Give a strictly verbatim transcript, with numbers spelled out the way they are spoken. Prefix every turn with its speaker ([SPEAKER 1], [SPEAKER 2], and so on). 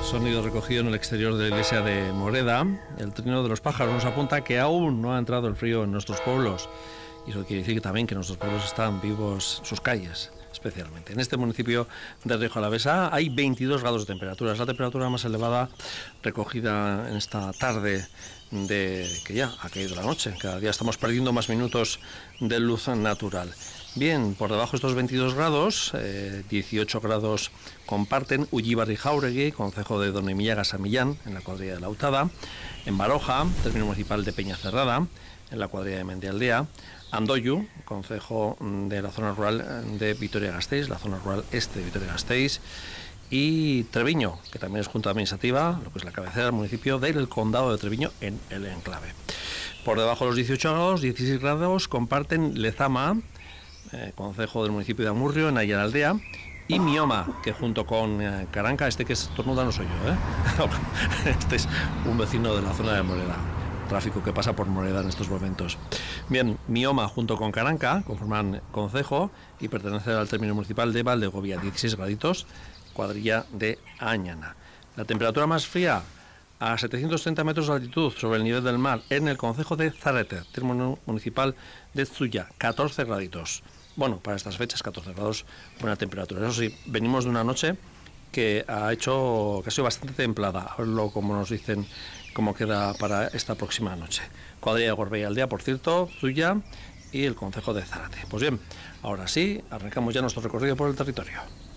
[SPEAKER 1] Sonido recogido en el exterior de la iglesia de Moreda. El trino de los pájaros nos apunta que aún no ha entrado el frío en nuestros pueblos. Y eso quiere decir que también que nuestros pueblos están vivos, sus calles especialmente. En este municipio de Rioja Alavesa hay veintidós grados de temperatura. Es la temperatura más elevada recogida en esta tarde de que ya ha caído la noche. Cada día estamos perdiendo más minutos de luz natural. Bien, por debajo de estos veintidós grados, eh, dieciocho grados comparten Ullíbar y Jáuregui, concejo de Donemillas a Millán, en la cuadrilla de Lautada, en Baroja, término municipal de Peñacerrada, en la cuadrilla de Mendialdea, Andoyu, concejo de la zona rural de Vitoria-Gasteiz, la zona rural este de Vitoria-Gasteiz, y Treviño, que también es junta administrativa, lo que es la cabecera del municipio del condado de Treviño en el enclave. Por debajo de los dieciocho grados, dieciséis grados comparten Lezama, Eh, concejo del municipio de Amurrio, en Ayaraldea, y Mioma, que junto con eh, Caranca, este que es estornuda no soy yo, ¿eh? Este es un vecino de la zona de Moreda, tráfico que pasa por Moreda en estos momentos. Bien, Mioma junto con Caranca conforman concejo y pertenece al término municipal de Valdegovía, dieciséis graditos, cuadrilla de Añana. La temperatura más fría a setecientos treinta metros de altitud sobre el nivel del mar en el concejo de Zarete, término municipal de Zuya, catorce graditos. Bueno, para estas fechas, catorce grados, buena temperatura. Eso sí, venimos de una noche que ha hecho, que ha sido bastante templada. A verlo como nos dicen, cómo queda para esta próxima noche. Cuadrilla de Gorbea-Aldea, por cierto, Zuya y el concejo de Zárate. Pues bien, ahora sí, arrancamos ya nuestro recorrido por el territorio.